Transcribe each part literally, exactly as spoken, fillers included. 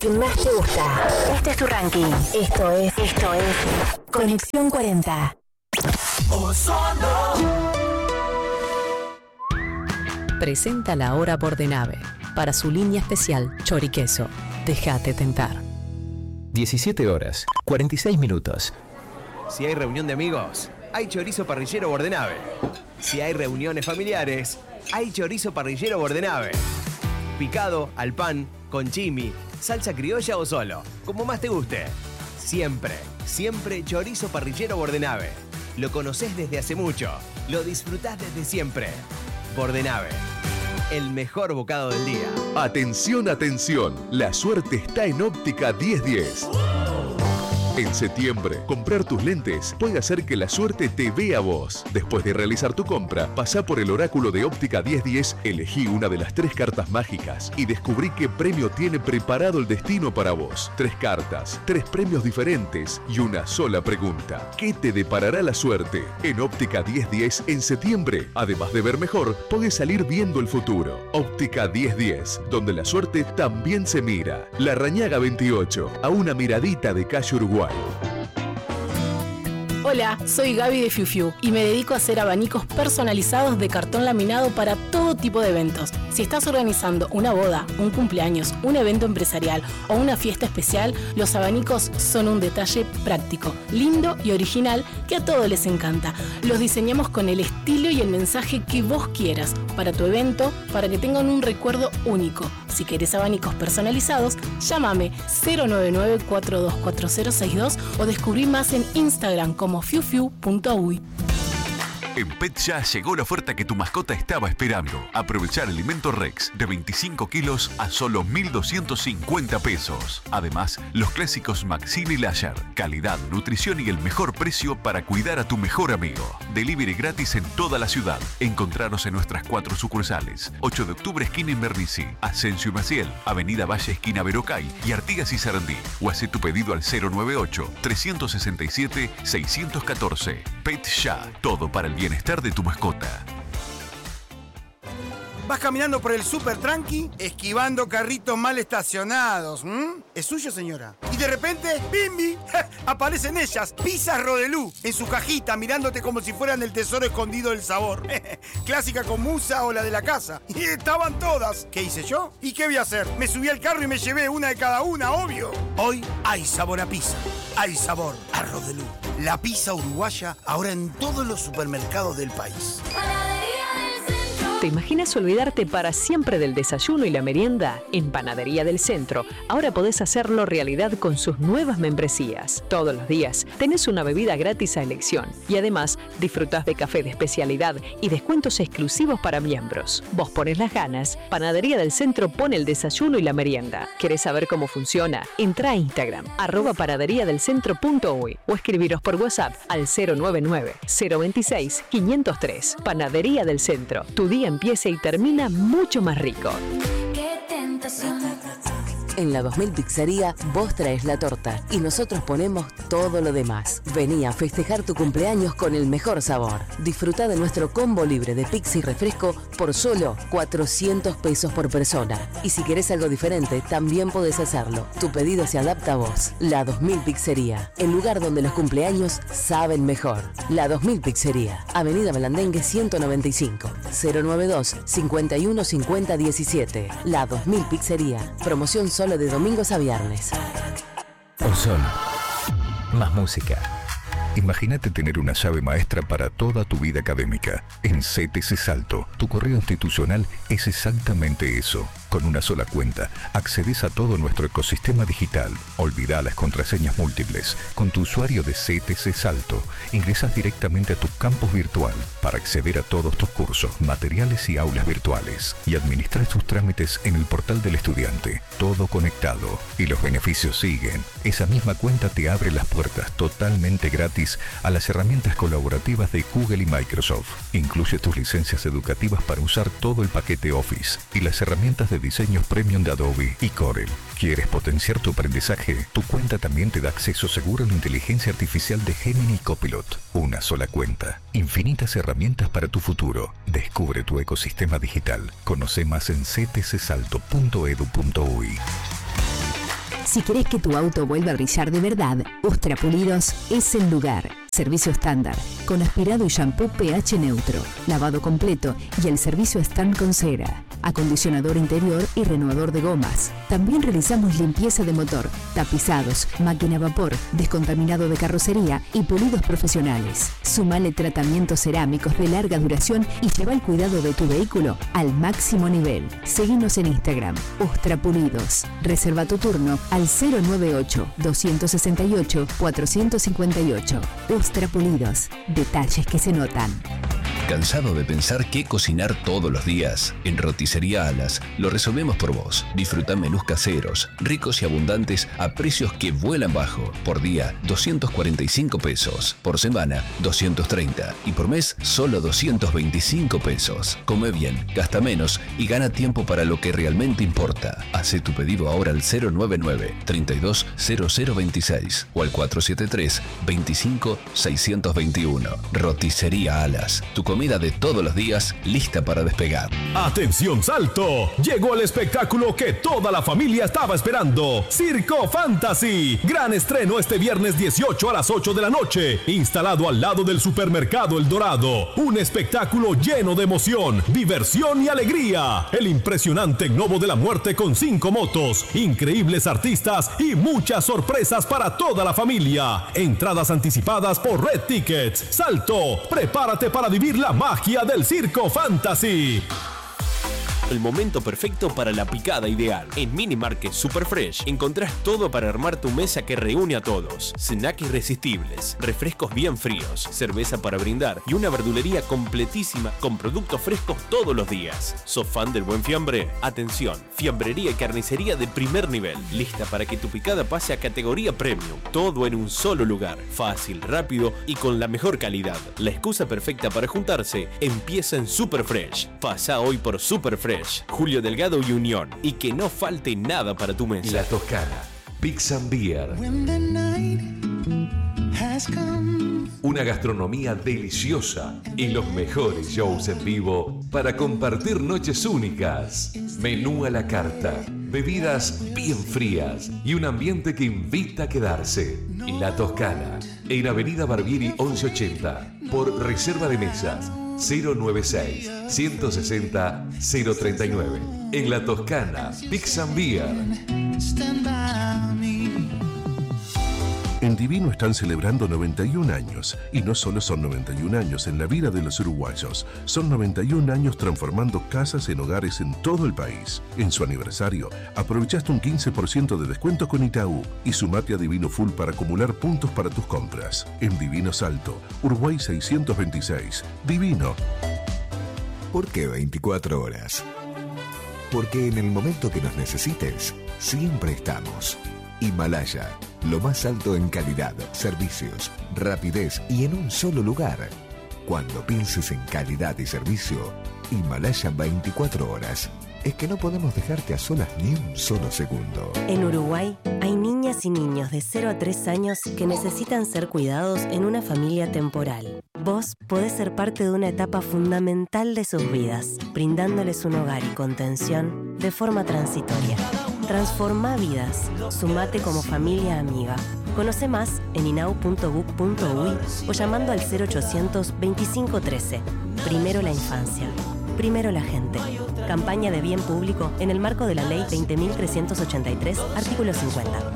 que más te gusta. Este es tu ranking. Esto es, esto es Conexión cuarenta. Ozono. Presenta la hora Bordenave para su línea especial Choriqueso. Déjate tentar. diecisiete horas, cuarenta y seis minutos. Si hay reunión de amigos, hay chorizo parrillero Bordenave. Si hay reuniones familiares, hay chorizo parrillero Bordenave. Picado, al pan, con chimi, salsa criolla o solo, como más te guste. Siempre, siempre chorizo parrillero Bordenave. Lo conocés desde hace mucho, lo disfrutás desde siempre. Bordenave, el mejor bocado del día. Atención, atención, la suerte está en Óptica diez diez. En septiembre, comprar tus lentes puede hacer que la suerte te vea a vos. Después de realizar tu compra, pasá por el oráculo de Óptica diez diez, elegí una de las tres cartas mágicas y descubrí qué premio tiene preparado el destino para vos. Tres cartas, tres premios diferentes y una sola pregunta. ¿Qué te deparará la suerte? En Óptica diez diez, en septiembre, además de ver mejor, podés salir viendo el futuro. Óptica diez diez, donde la suerte también se mira. La Rañaga veintiocho, a una miradita de calle Uruguay. Hola, soy Gaby de Fiu Fiu y me dedico a hacer abanicos personalizados de cartón laminado para todo tipo de eventos. Si estás organizando una boda, un cumpleaños, un evento empresarial o una fiesta especial, los abanicos son un detalle práctico, lindo y original que a todos les encanta. Los diseñamos con el estilo y el mensaje que vos quieras para tu evento, para que tengan un recuerdo único. Si querés abanicos personalizados, llámame cero nueve nueve, cuatro dos cuatro cero seis dos o descubrí más en Instagram como fiu fiu punto uy. En Petya llegó la oferta que tu mascota estaba esperando. Aprovechar alimento Rex de veinticinco kilos a solo mil doscientos cincuenta pesos. Además, los clásicos Maxine y Lasher. Calidad, nutrición y el mejor precio para cuidar a tu mejor amigo. Delivery gratis en toda la ciudad. Encontraros en nuestras cuatro sucursales. ocho de octubre, esquina Invernici. Ascencio y Maciel. Avenida Valle, esquina Verocay. Y Artigas y Sarandí. O hace tu pedido al cero nueve ocho, tres seis siete, seis uno cuatro. Petya. Todo para el bienestar de tu mascota. Vas caminando por el súper tranqui, esquivando carritos mal estacionados. ¿Mm? ¿Es suyo, señora? Y de repente, ¡bimbi! Aparecen ellas, Pizzas Rodelú, en su cajita, mirándote como si fueran el tesoro escondido del sabor. Clásica con musa o la de la casa. Y estaban todas. ¿Qué hice yo? ¿Y qué voy a hacer? Me subí al carro y me llevé una de cada una, obvio. Hoy hay sabor a pizza. Hay sabor a Rodelú. La pizza uruguaya ahora en todos los supermercados del país. ¿Te imaginas olvidarte para siempre del desayuno y la merienda? En Panadería del Centro, ahora podés hacerlo realidad con sus nuevas membresías. Todos los días tenés una bebida gratis a elección y además disfrutás de café de especialidad y descuentos exclusivos para miembros. Vos pones las ganas, Panadería del Centro pone el desayuno y la merienda. ¿Querés saber cómo funciona? Entrá a Instagram, arroba panadería del centro punto uy o escribiros por WhatsApp al cero nueve nueve, cero veintiséis, quinientos tres. Panadería del Centro, tu día empieza y termina mucho más rico. Qué tentación. En la dos mil Pizzería vos traes la torta y nosotros ponemos todo lo demás. Vení a festejar tu cumpleaños con el mejor sabor. Disfruta de nuestro combo libre de pizza y refresco por solo cuatrocientos pesos por persona. Y si querés algo diferente, también podés hacerlo. Tu pedido se adapta a vos. La dos mil Pizzería, el lugar donde los cumpleaños saben mejor. La dos mil Pizzería, Avenida Melandengue ciento noventa y cinco, cero noventa y dos, cincuenta y uno cincuenta diecisiete. La dos mil Pizzería, promoción solo de domingos a viernes. Ozono. Más música. Imagínate tener una llave maestra para toda tu vida académica. En C T C Salto, tu correo institucional es exactamente eso. Con una sola cuenta, accedes a todo nuestro ecosistema digital. Olvida las contraseñas múltiples. Con tu usuario de C T C Salto, ingresas directamente a tu campus virtual para acceder a todos tus cursos, materiales y aulas virtuales. Y administras tus trámites en el portal del estudiante. Todo conectado. Y los beneficios siguen. Esa misma cuenta te abre las puertas totalmente gratis a las herramientas colaborativas de Google y Microsoft. Incluye tus licencias educativas para usar todo el paquete Office y las herramientas de diseños premium de Adobe y Corel. ¿Quieres potenciar tu aprendizaje? Tu cuenta también te da acceso seguro a la inteligencia artificial de Gemini y Copilot. Una sola cuenta. Infinitas herramientas para tu futuro. Descubre tu ecosistema digital. Conoce más en c t c salto punto e d u punto u y. Si querés que tu auto vuelva a brillar de verdad, Ustra Pulidos es el lugar. Servicio estándar, con aspirado y shampoo pH neutro, lavado completo y el servicio stand con cera, acondicionador interior y renovador de gomas. También realizamos limpieza de motor, tapizados, máquina a vapor, descontaminado de carrocería y pulidos profesionales. Sumale tratamientos cerámicos de larga duración y lleva el cuidado de tu vehículo al máximo nivel. Seguinos en Instagram, Ustra Pulidos. Reserva tu turno al cero nueve ocho, dos seis ocho, cuatro cinco ocho. Ustra Pulidos, detalles que se notan. ¿Cansado de pensar qué cocinar todos los días? En Roticería Alas lo resolvemos por vos. Disfruta menús caseros, ricos y abundantes a precios que vuelan bajo. Por día, doscientos cuarenta y cinco pesos. Por semana, doscientos treinta. Y por mes, solo doscientos veinticinco pesos. Come bien, gasta menos y gana tiempo para lo que realmente importa. Hacé tu pedido ahora al cero nueve nueve, treinta y dos, cero cero veintiséis o al cuatro siete tres, veinticinco, seiscientos veintiuno. Roticería Alas, tu comida de todos los días, lista para despegar. ¡Atención Salto! Llegó el espectáculo que toda la familia estaba esperando. Circo Fantasy. Gran estreno este viernes dieciocho a las ocho de la noche. Instalado al lado del supermercado El Dorado. Un espectáculo lleno de emoción, diversión y alegría. El impresionante Gnomo de la Muerte con cinco motos, increíbles artistas y muchas sorpresas para toda la familia. Entradas anticipadas por Red Tickets. Salto, prepárate para vivir la magia del Circo Fantasy. El momento perfecto para la picada ideal. En Mini Market Super Fresh encontrás todo para armar tu mesa que reúne a todos. Snacks irresistibles, refrescos bien fríos, cerveza para brindar y una verdulería completísima con productos frescos todos los días. ¿Sos fan del buen fiambre? Atención, fiambrería y carnicería de primer nivel. Lista para que tu picada pase a categoría premium. Todo en un solo lugar. Fácil, rápido y con la mejor calidad. La excusa perfecta para juntarse empieza en Super Fresh. Pasa hoy por Super Fresh, Julio Delgado y Unión, y que no falte nada para tu mesa. La Toscana, Pizza and Beer. Una gastronomía deliciosa y los mejores shows en vivo para compartir noches únicas. Menú a la carta, bebidas bien frías y un ambiente que invita a quedarse. La Toscana, en Avenida Barbieri once ochenta, por reserva de mesas cero noventa y seis, ciento sesenta, cero treinta y nueve. En La Toscana, Pizza and Beer. En Divino están celebrando noventa y un años, y no solo son noventa y un años en la vida de los uruguayos, son noventa y un años transformando casas en hogares en todo el país. En su aniversario, aprovechaste un quince por ciento de descuento con Itaú y sumate a Divino Full para acumular puntos para tus compras. En Divino Salto, Uruguay seiscientos veintiséis. Divino. ¿Por qué veinticuatro horas? Porque en el momento que nos necesites, siempre estamos. Himalaya, lo más alto en calidad, servicios, rapidez y en un solo lugar. Cuando pienses en calidad y servicio, Himalaya veinticuatro horas. Es que no podemos dejarte a solas ni un solo segundo. En Uruguay hay niñas y niños de cero a tres años que necesitan ser cuidados en una familia temporal. Vos podés ser parte de una etapa fundamental de sus vidas, brindándoles un hogar y contención de forma transitoria. Transforma vidas. Sumate como familia amiga. Conoce más en inau punto gov punto uy o llamando al cero ochocientos, veinticinco trece. Primero la infancia. Primero la gente. Campaña de bien público en el marco de la Ley veinte mil trescientos ochenta y tres, artículo cincuenta.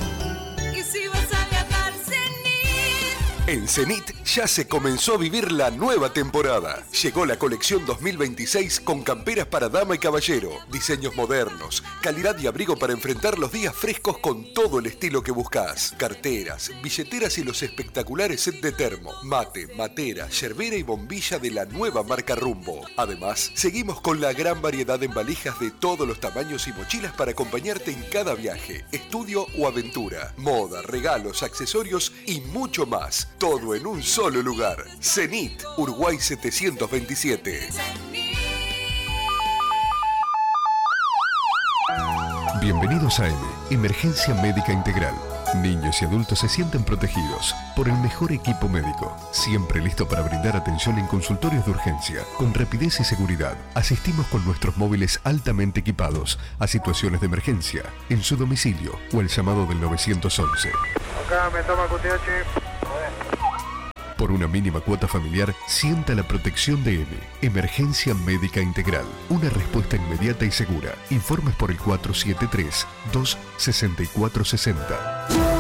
En Zenit ya se comenzó a vivir la nueva temporada. Llegó la colección dos mil veintiséis con camperas para dama y caballero, diseños modernos, calidad y abrigo para enfrentar los días frescos con todo el estilo que buscas. Carteras, billeteras y los espectaculares set de termo, mate, matera, yerbera y bombilla de la nueva marca Rumbo. Además, seguimos con la gran variedad en valijas de todos los tamaños y mochilas para acompañarte en cada viaje, estudio o aventura. Moda, regalos, accesorios y mucho más. Todo en un solo lugar. Zenit, Uruguay setecientos veintisiete. Bienvenidos a M, Emergencia Médica Integral. Niños y adultos se sienten protegidos por el mejor equipo médico, siempre listo para brindar atención en consultorios de urgencia. Con rapidez y seguridad, asistimos con nuestros móviles altamente equipados a situaciones de emergencia, en su domicilio o el llamado del nueve once. Acá me toma Q T H. Por una mínima cuota familiar, sienta la protección de M. Emergencia Médica Integral. Una respuesta inmediata y segura. Informes por el cuatro siete tres, dos seis cuatro seis cero.